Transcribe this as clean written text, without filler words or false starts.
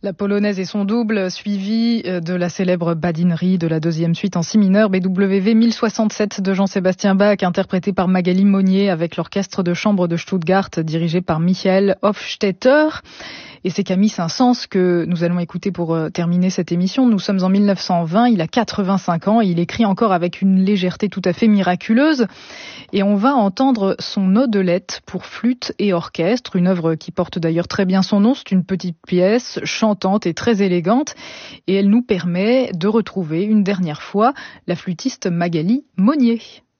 La polonaise et son double, suivi de la célèbre badinerie de la deuxième suite en si mineur, BWV 1067 de Jean-Sébastien Bach, interprété par Magali Monnier avec l'orchestre de chambre de Stuttgart, dirigé par Michael Hofstetter. Et c'est Camille Saint-Saëns que nous allons écouter pour terminer cette émission. Nous sommes en 1920, il a 85 ans et il écrit encore avec une légèreté tout à fait miraculeuse. Et on va entendre son Odelette pour flûte et orchestre, une œuvre qui porte d'ailleurs très bien son nom. C'est une petite pièce chantante et très élégante. Et elle nous permet de retrouver une dernière fois la flûtiste Magali Monnier.